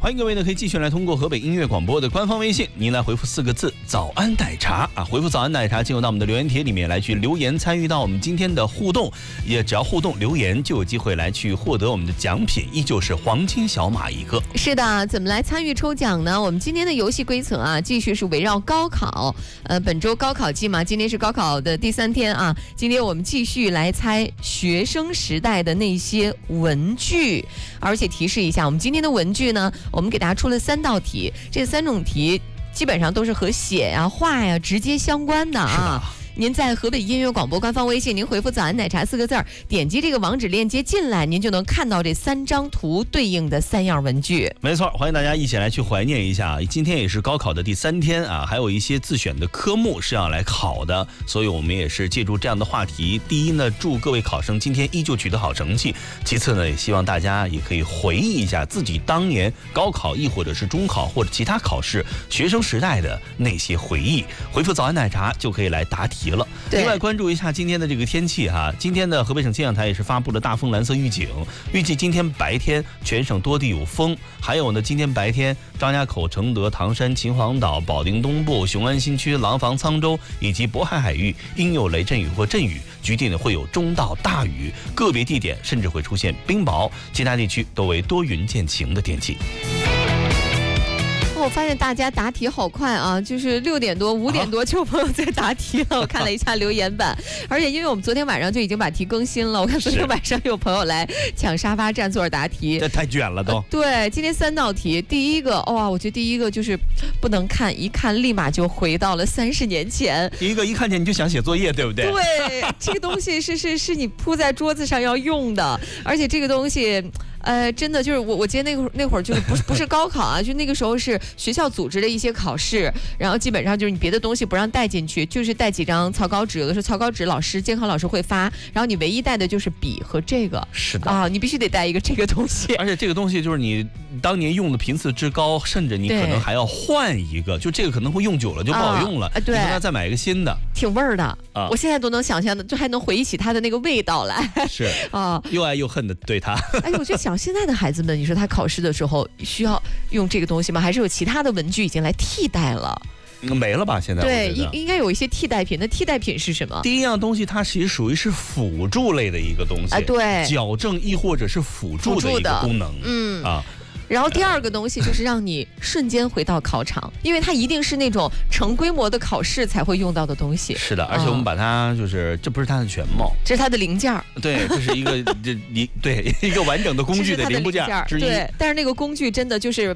欢迎各位呢，可以继续来通过河北音乐广播的官方微信，您来回复4个字“早安奶茶”啊，回复“早安奶茶”进入到我们的留言帖里面来去留言，参与到我们今天的互动，也只要互动留言就有机会来去获得我们的奖品，依旧是黄金小马一个。 是的，怎么来参与抽奖呢？我们今天的游戏规则啊，继续是围绕高考，本周高考季嘛，今天是高考的第3天啊，今天我们继续来猜学生时代的那些文具，而且提示一下，我们今天的文具呢，我们给大家出了3道题，这3种题基本上都是和写呀、画呀直接相关的啊。您在河北音乐广播官方微信，您回复“早安奶茶”4个字，点击这个网址链接进来，您就能看到这3张图对应的3样文具。 没错，欢迎大家一起来去怀念一下，今天也是高考的第3天啊，还有一些自选的科目是要来考的，所以我们也是借助这样的话题，第一呢，祝各位考生今天依旧取得好成绩；其次呢，也希望大家也可以回忆一下自己当年高考，亦或者是中考或者其他考试学生时代的那些回忆。回复“早安奶茶”就可以来答题了。另外关注一下今天的这个天气哈，今天的河北省气象台也是发布了大风蓝色预警，预计今天白天全省多地有风，还有呢，今天白天张家口、承德、唐山、秦皇岛、保定东部、雄安新区、廊坊、沧州以及渤海海域应有雷阵雨或阵雨，局地呢会有中到大雨，个别地点甚至会出现冰雹，其他地区都为多云见晴的天气。 我发现大家答题好快啊，就是6点多、5点多就有朋友在答题了。我看了一下留言板，而且因为我们昨天晚上就已经把题更新了，我看昨天晚上有朋友来抢沙发占座答题， 这太卷了都。 对，今天3道题，第一个哇，我觉得第一个就是不能看，一看立马就回到了30年前。 第一个一看见你就想写作业，对不对？ 对，这个东西是你铺在桌子上要用的，而且这个东西。真的就是我记得那会儿就是不是高考啊，就那个时候是学校组织的一些考试，然后基本上就是你别的东西不让带进去，就是带几张草稿纸，有的时候草稿纸监考老师会发，然后你唯一带的就是笔和这个。 是的啊，你必须得带一个这个东西， 而且这个东西就是你当年用的频次之高，甚至你可能还要换一个，就这个可能会用久了就不好用了， 对， 你可能再买一个新的， 挺味儿的啊！我现在都能想象的，就还能回忆起它的那个味道来。 是啊，又爱又恨的对它。 哎，我就想现在的孩子们，你说他考试的时候需要用这个东西吗？还是有其他的文具已经来替代了？ 没了吧？现在对，应该有一些替代品。那替代品是什么？ 第一样东西，它其实属于是辅助类的一个东西， 对， 矫正亦或者是辅助的一个功能， 然后第二个东西就是让你瞬间回到考场，因为它一定是那种成规模的考试才会用到的东西。 是的，而且我们把它就是这不是它的全貌， 这是它的零件。 对，这是一个一个完整的工具的零部件之一。 对，但是那个工具真的就是